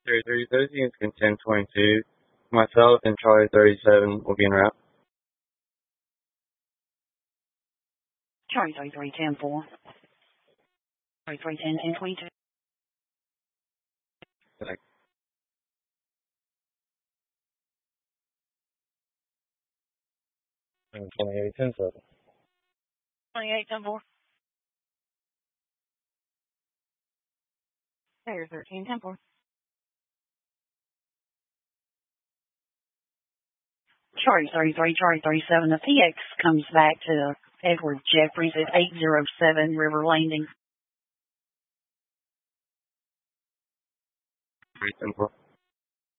those units can 1022. Myself and Charlie 37 will be en route. Charlie 33, 10-4. Charlie 3, 10, 10, 22. Thanks. 28, 10-7. 28, 10-4. Carrier 13, 10-4. Charlie 33, Charlie 37. The PX comes back to Edward Jeffries at 807 River Landing. 10-4.